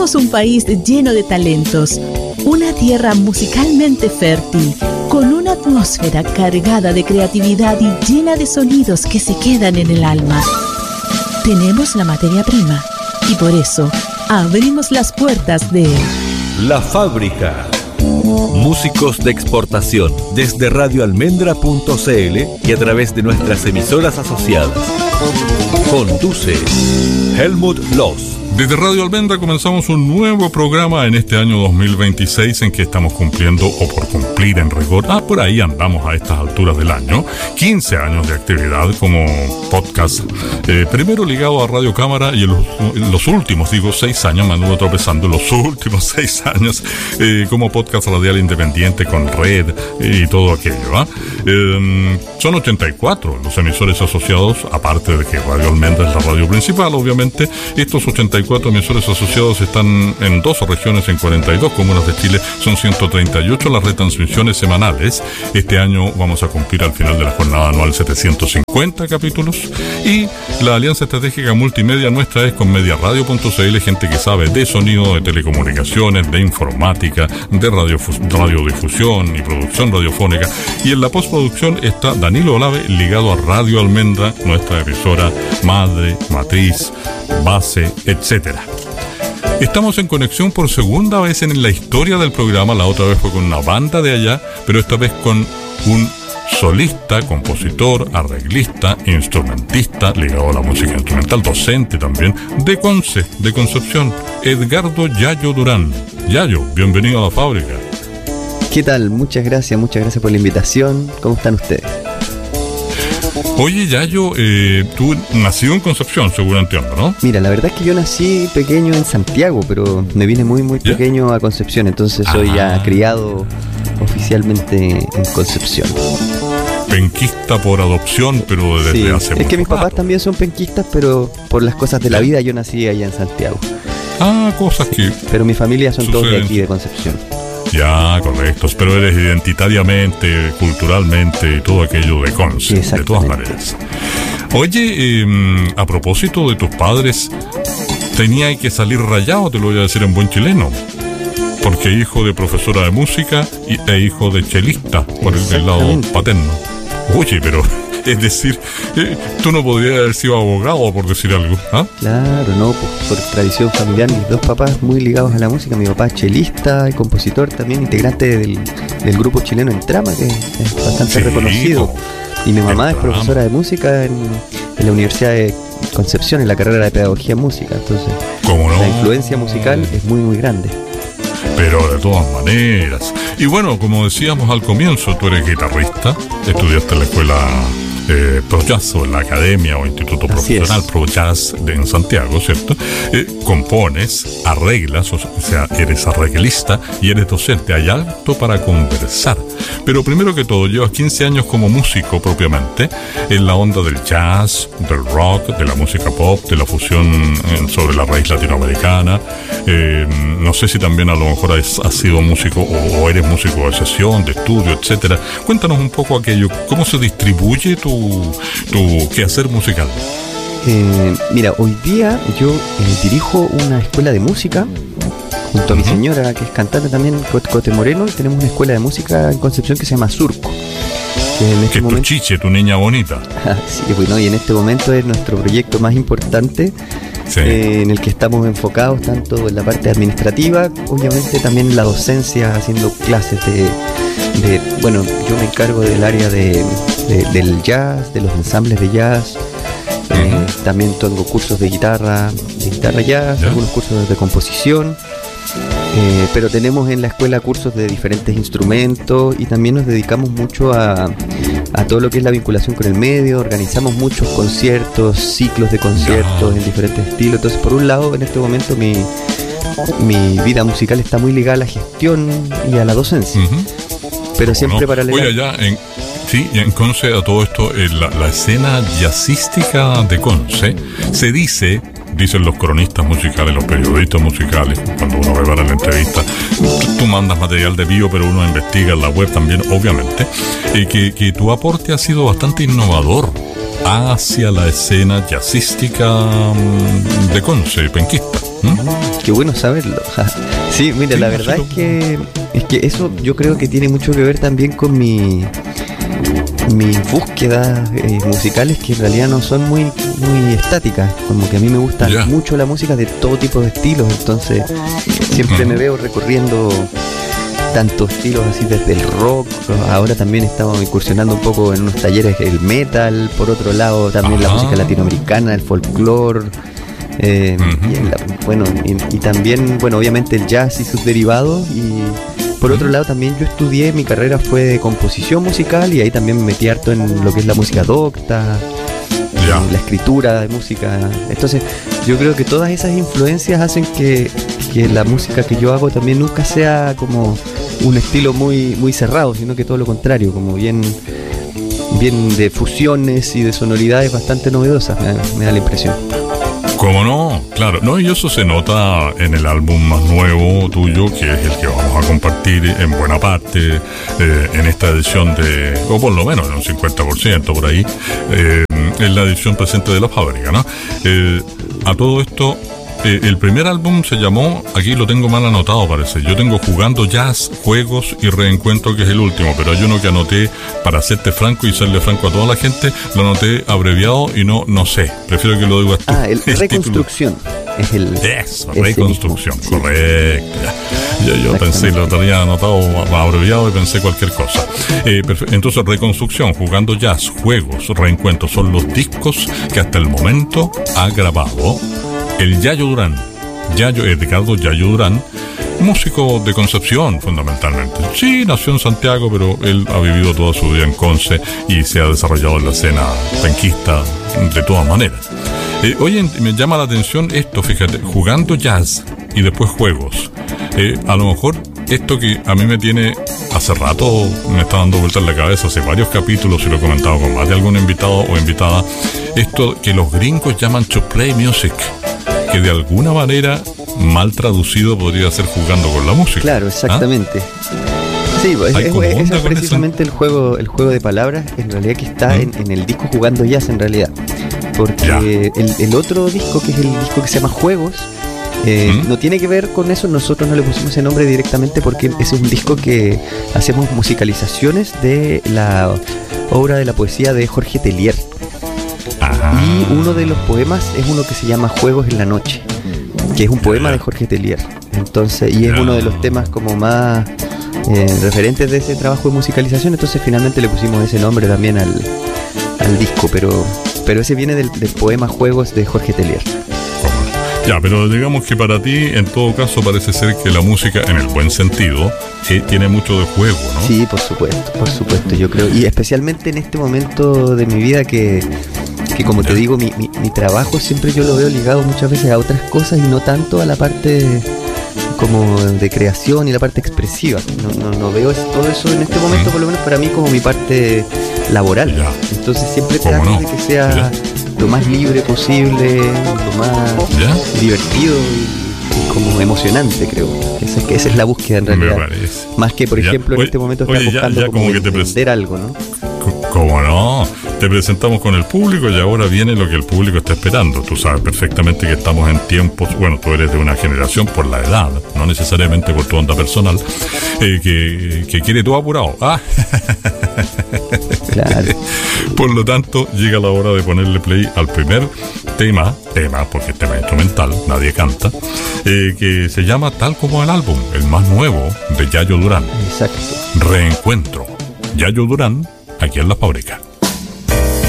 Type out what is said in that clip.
Somos un país lleno de talentos, una tierra musicalmente fértil, con una atmósfera cargada de creatividad y llena de sonidos que se quedan en el alma. Tenemos la materia prima y por eso abrimos las puertas de La Fábrica. Músicos de exportación desde radioalmendra.cl y a través de nuestras emisoras asociadas. Conduce Helmut Loss. Desde Radio Almendra comenzamos un nuevo programa en este año 2026 en que estamos cumpliendo, o por cumplir en rigor, por ahí andamos a estas alturas del año, 15 años de actividad como podcast, primero ligado a Radio Cámara y en los últimos, 6 años, me anduvo tropezando, los últimos 6 años como podcast radial independiente con red y todo aquello. Son 84 los emisores asociados, aparte de que Radio Almendra es la radio principal, obviamente. Estos 84 emisores asociados están en 12 regiones, en 42 comunas de Chile, son 138 las retransmisiones semanales. Este año vamos a cumplir al final de la jornada anual 750 capítulos, y la alianza estratégica multimedia nuestra es con mediaradio.cl, gente que sabe de sonido, de telecomunicaciones, de informática, de radiodifusión y producción radiofónica, y en la postproducción está Danilo Olave, ligado a Radio Almendra, nuestra emisora madre, matriz, base, etcétera. Estamos en conexión por segunda vez en la historia del programa. La otra vez fue con una banda de allá, pero esta vez con un solista, compositor, arreglista, instrumentista, ligado a la música instrumental, docente también, de Conce, de Concepción, Edgardo Yayo Durán. Yayo, bienvenido a La Fábrica. ¿Qué tal? Muchas gracias por la invitación. ¿Cómo están ustedes? Oye, Yayo, tú nacido en Concepción, seguro entiendo, ¿no? Mira, la verdad es que yo nací pequeño en Santiago, pero me vine muy pequeño a Concepción, entonces soy ya criado oficialmente en Concepción. Penquista por adopción, pero desde hace mucho Es que mis papás rato también son penquistas, pero por las cosas de la vida yo nací allá en Santiago. Cosas que... Pero mi familia son todos de suceden. aquí, de Concepción. Ya, correcto, pero eres identitariamente, culturalmente y todo aquello de Conce, de todas maneras. Oye, a propósito de tus padres, tenía que salir rayado, te lo voy a decir en buen chileno, porque hijo de profesora de música e hijo de chelista por el lado paterno. Oye, pero... Es decir, tú no podrías haber sido abogado, por decir algo, ¿ah? Claro, no, por tradición familiar, mis dos papás muy ligados a la música. Mi papá es chelista y compositor también, integrante del grupo chileno En Trama, que es bastante reconocido. Y mi mamá es profesora de música en la Universidad de Concepción, en la carrera de Pedagogía en Música. Entonces, la influencia musical es muy grande. Pero de todas maneras. Y bueno, como decíamos al comienzo, tú eres guitarrista, estudiaste en la escuela Pro Jazz, o en la academia o instituto profesional Pro Jazz en Santiago, ¿cierto? Compones, arreglas, o sea, eres arreglista y eres docente. Hay alto para conversar. Pero primero que todo, llevas 15 años como músico propiamente, en la onda del jazz, del rock, de la música pop, de la fusión sobre la raíz latinoamericana. No sé si también a lo mejor has sido músico o eres músico de sesión, de estudio, etcétera. Cuéntanos un poco aquello, ¿cómo se distribuye tu quehacer musical? Mira, hoy día yo dirijo una escuela de música junto a mi señora, que es cantante también, Cote Moreno, y tenemos una escuela de música en Concepción que se llama Surco. Que es tu chiche, tu niña bonita. Sí, bueno, y en este momento es nuestro proyecto más importante, en el que estamos enfocados tanto en la parte administrativa, obviamente también en la docencia, haciendo clases bueno, yo me encargo del área del jazz, de los ensambles de jazz. También tengo cursos de guitarra jazz, algunos cursos de composición. Pero tenemos en la escuela cursos de diferentes instrumentos y también nos dedicamos mucho a todo lo que es la vinculación con el medio. Organizamos muchos conciertos, ciclos de conciertos en diferentes estilos. Entonces, por un lado, en este momento mi vida musical está muy ligada a la gestión y a la docencia, pero siempre paralela. Oye, allá en Conce, a todo esto, la escena jazzística de Conce, se dicen los cronistas musicales, los periodistas musicales, cuando uno prepara la entrevista, tú mandas material de bio, pero uno investiga en la web también, obviamente, que tu aporte ha sido bastante innovador hacia la escena jazzística de Conce, penquista. Qué bueno saberlo. Sí, mira, sí, la verdad es que eso yo creo que tiene mucho que ver también con mis búsquedas musicales, que en realidad no son muy estáticas. Como que a mí me gusta mucho la música de todo tipo de estilos, entonces siempre me veo recorriendo tantos estilos así, desde el rock. Ahora también estamos incursionando un poco en unos talleres el metal, por otro lado también la música latinoamericana, el folclore, y también, bueno, obviamente el jazz y sus derivados. Y por otro lado también yo estudié, mi carrera fue de composición musical, y ahí también me metí harto en lo que es la música docta, la escritura de música. Entonces yo creo que todas esas influencias hacen que la música que yo hago también nunca sea como un estilo muy cerrado, sino que todo lo contrario, como bien de fusiones y de sonoridades bastante novedosas, me da la impresión. ¿Cómo no? Claro, no, y eso se nota en el álbum más nuevo tuyo, que es el que vamos a compartir en buena parte en esta edición o por lo menos en un 50% por ahí, en la edición presente de La Fábrica, ¿no? A todo esto, el primer álbum se llamó, aquí lo tengo mal anotado parece, yo tengo Jugando Jazz, Juegos y Reencuentro, que es el último, pero hay uno que anoté, para serte franco y serle franco a toda la gente, lo anoté abreviado y no sé, prefiero que lo digas tú. El Reconstrucción es el... Eso, Reconstrucción, mismo, correcto. Sí. Yo pensé, lo tenía anotado abreviado y pensé cualquier cosa. Entonces, Reconstrucción, Jugando Jazz, Juegos, Reencuentro, son los discos que hasta el momento ha grabado el Yayo Durán, Ricardo Yayo Durán, músico de Concepción fundamentalmente. Sí, nació en Santiago, pero él ha vivido toda su vida en Conce y se ha desarrollado en la escena penquista de todas maneras. Oye, me llama la atención esto, fíjate, Jugando Jazz y después Juegos. A lo mejor esto que a mí me tiene hace rato, me está dando vueltas en la cabeza, hace varios capítulos, y lo he comentado con más de algún invitado o invitada, esto que los gringos llaman to play music, que de alguna manera, mal traducido, podría ser jugando con la música. Claro, exactamente. Sí, es precisamente el juego de palabras, en realidad, que está en el disco Jugando Jazz, en realidad. Porque el otro disco, que es el disco que se llama Juegos, no tiene que ver con eso. Nosotros no le pusimos ese nombre directamente porque ese es un disco que hacemos musicalizaciones de la obra de la poesía de Jorge Tellier. Y uno de los poemas es uno que se llama Juegos en la Noche, que es un poema de Jorge Tellier. Entonces, y es uno de los temas como más referentes de ese trabajo de musicalización. Entonces finalmente le pusimos ese nombre también al disco, pero ese viene del poema Juegos de Jorge Tellier. Ya, pero digamos que para ti, en todo caso, parece ser que la música, en el buen sentido, tiene mucho de juego, ¿no? Sí, por supuesto, yo creo. Y especialmente en este momento de mi vida que como te digo, mi trabajo siempre yo lo veo ligado muchas veces a otras cosas y no tanto a la parte como de creación y la parte expresiva. No veo todo eso en este momento, por lo menos para mí, como mi parte laboral. Entonces siempre trato de que sea lo más libre posible, lo más divertido y como emocionante, creo. Esa es la búsqueda en realidad. Me parece. Más que, por ejemplo, en este momento estar buscando como entender algo, ¿no? ¿Cómo no? Te presentamos con el público y ahora viene lo que el público está esperando. Tú sabes perfectamente que estamos en tiempos, bueno, tú eres de una generación por la edad, no necesariamente por tu onda personal, que quiere todo apurado. Claro. Por lo tanto, llega la hora de ponerle play al primer tema, porque es tema instrumental, nadie canta, que se llama tal como el álbum, el más nuevo de Yayo Durán. Exacto. Reencuentro. Yayo Durán, aquí en La Fábrica.